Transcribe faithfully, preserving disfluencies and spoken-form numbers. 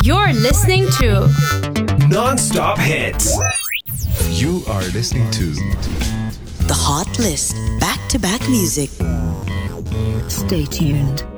You're listening to Non-stop hits. You are listening to The Hot List, back-to-back music. Stay tuned.